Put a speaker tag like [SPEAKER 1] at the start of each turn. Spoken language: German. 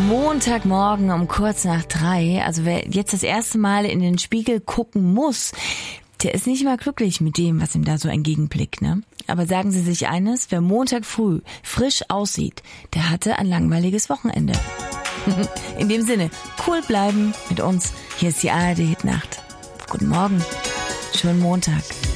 [SPEAKER 1] Montagmorgen um kurz nach 3. Also wer jetzt das erste Mal in den Spiegel gucken muss, der ist nicht mal glücklich mit dem, was ihm da so entgegenblickt, ne? Aber sagen Sie sich eines, wer Montag früh frisch aussieht, der hatte ein langweiliges Wochenende. In dem Sinne, cool bleiben mit uns. Hier ist die ARD Hit Nacht. Guten Morgen. Schönen Montag.